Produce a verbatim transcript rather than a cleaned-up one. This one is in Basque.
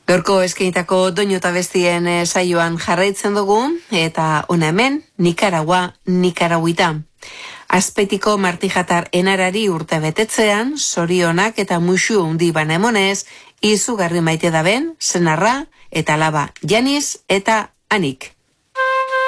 Gaurko eskainitako doinu eta bestien saioan jarraitzen dugu, eta hona hemen, Nikaragua, Nikaraguita. Azpetiko martijatar enarari urte betetzean, sorionak eta musu hundi banemonez, izugarri maite daben, senarra eta alaba Janis eta Anik.